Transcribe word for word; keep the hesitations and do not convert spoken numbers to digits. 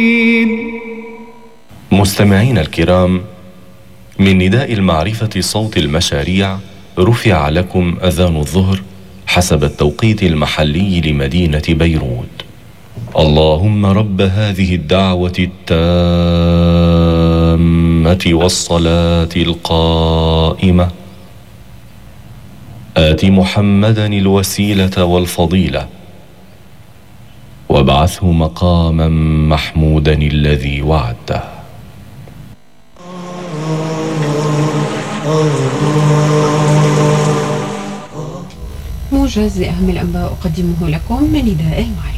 مستمعينا الكرام، من نداء المعرفة صوت المشاريع رفع لكم أذان الظهر حسب التوقيت المحلي لمدينة بيروت. اللهم رب هذه الدعوة التامة والصلاة القائمة آت محمدا الوسيلة والفضيلة وابعثه مقاما محمودا الذي وعدته. موجز لأهم الأنباء أقدمه لكم من نداء المعرفة.